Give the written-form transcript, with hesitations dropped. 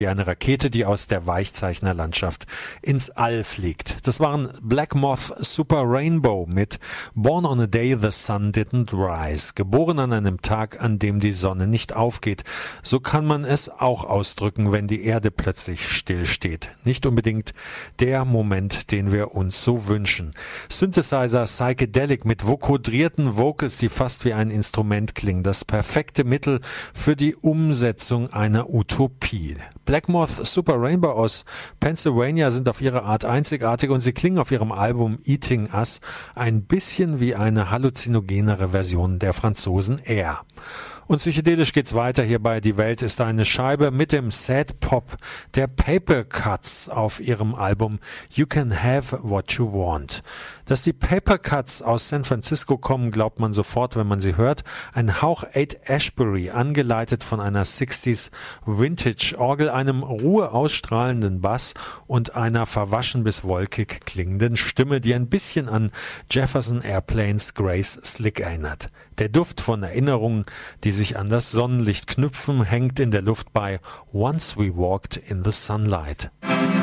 wie eine Rakete, die aus der Weichzeichnerlandschaft ins All fliegt. Das waren Black Moth Super Rainbow mit Born on a Day the Sun Didn't Rise. Geboren an einem Tag, an dem die Sonne nicht aufgeht. So kann man es auch ausdrücken, wenn die Erde plötzlich stillsteht. Nicht unbedingt der Moment, den wir uns so wünschen. Synthesizer Psychedelic mit vokodrierten Vocals, die fast wie ein Instrument klingen. Das perfekte Mittel für die Umsetzung einer Utopie. Black Moth Super Rainbow aus Pennsylvania sind auf ihre Art einzigartig und sie klingen auf ihrem Album Eating Us ein bisschen wie eine halluzinogenere Version der Franzosen Air. Und psychedelisch geht's weiter hier bei Die Welt ist eine Scheibe mit dem Sad Pop der Paper Cuts auf ihrem Album You Can Have What You Want. Dass die Paper Cuts aus San Francisco kommen, glaubt man sofort, wenn man sie hört. Ein Hauch Haight-Ashbury, angeleitet von einer 60s Vintage-Orgel, einem Ruhe ausstrahlenden Bass und einer verwaschen bis wolkig klingenden Stimme, die ein bisschen an Jefferson Airplanes Grace Slick erinnert. Der Duft von Erinnerungen, die sich an das Sonnenlicht knüpfen, hängt in der Luft bei Once We Walked in the Sunlight.